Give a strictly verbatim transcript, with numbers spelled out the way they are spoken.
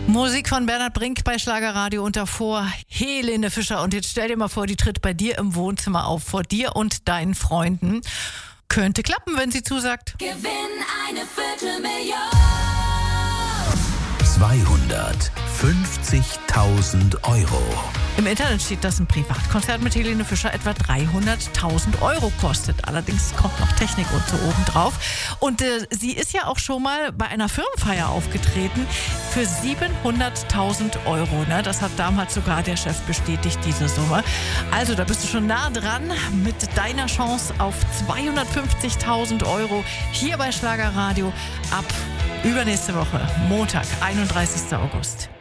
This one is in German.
Musik von Bernhard Brink bei Schlagerradio und davor Helene Fischer. Und jetzt stell dir mal vor, die tritt bei dir im Wohnzimmer auf, vor dir und deinen Freunden. Könnte klappen, wenn sie zusagt. Gewinn eine Viertelmillion. zweihundertfünfzigtausend Euro. Im Internet steht, dass ein Privatkonzert mit Helene Fischer etwa dreihunderttausend Euro kostet. Allerdings kommt noch Technik und so oben drauf. Und äh, sie ist ja auch schon mal bei einer Firmenfeier aufgetreten für siebenhunderttausend Euro. Ne? Das hat damals sogar der Chef bestätigt, diese Summe. Also da bist du schon nah dran mit deiner Chance auf zweihundertfünfzigtausend Euro hier bei Schlagerradio ab übernächste Woche, Montag, einunddreißigsten August.